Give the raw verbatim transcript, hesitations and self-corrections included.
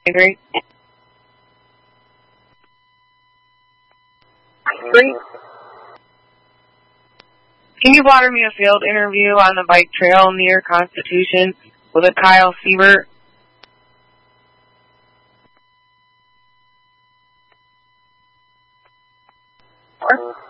Three. Three. Can you water me a field interview on the bike trail near Constitution with a Kyle Siebert? Four.